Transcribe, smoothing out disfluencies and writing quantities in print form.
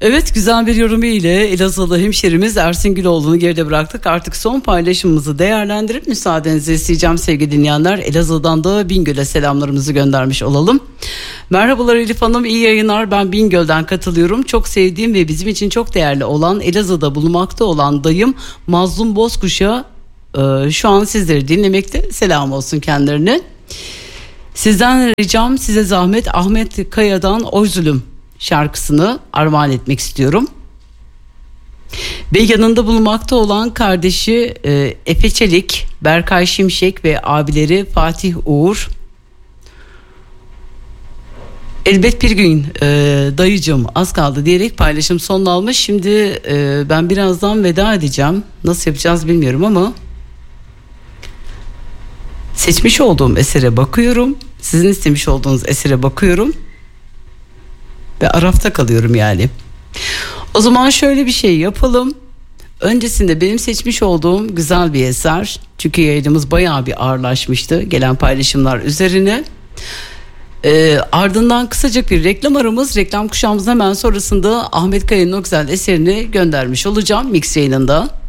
Evet, güzel bir yorumu ile Elazığlı hemşerimiz Ersin Güloğlu'nu geride bıraktık. Artık son paylaşımımızı değerlendirip müsaadenizi isteyeceğim sevgili dinleyenler. Elazığ'dan da Bingöl'e selamlarımızı göndermiş olalım. Merhabalar Elif Hanım, iyi yayınlar. Ben Bingöl'den katılıyorum. Çok sevdiğim ve bizim için çok değerli olan Elazığ'da bulunmakta olan dayım Mazlum Bozkuş'a şu an sizleri dinlemekte. Selam olsun kendilerine. Sizden ricam, size zahmet, Ahmet Kaya'dan Oy Zulüm şarkısını armağan etmek istiyorum. Ve yanında bulunmakta olan kardeşi Efe Çelik, Berkay Şimşek ve abileri Fatih Uğur. Elbet bir gün dayıcım az kaldı diyerek paylaşım sonuna almış. Şimdi ben birazdan veda edeceğim. Nasıl yapacağız bilmiyorum ama seçmiş olduğum esere bakıyorum. Sizin istemiş olduğunuz esere bakıyorum. Ve arafta kalıyorum yani. O zaman şöyle bir şey yapalım. Öncesinde benim seçmiş olduğum güzel bir eser. Çünkü yayınımız bayağı bir ağırlaşmıştı gelen paylaşımlar üzerine. Ardından kısacık bir reklam aramız. Reklam kuşağımızın hemen sonrasında Ahmet Kaya'nın o güzel eserini göndermiş olacağım Mix yayınında.